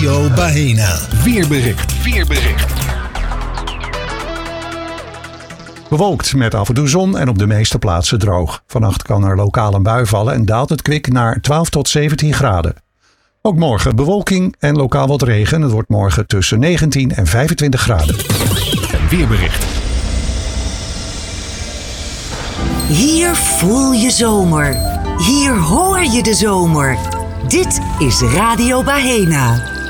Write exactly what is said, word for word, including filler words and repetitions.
Radio Bahena. Weerbericht. Weerbericht. Bewolkt met af en toe zon en op de meeste plaatsen droog. Vannacht kan er lokaal een bui vallen en daalt het kwik naar twaalf tot zeventien graden. Ook morgen bewolking en lokaal wat regen. Het wordt morgen tussen negentien en vijfentwintig graden. Een weerbericht. Hier voel je zomer. Hier hoor je de zomer. Dit is Radio Bahena.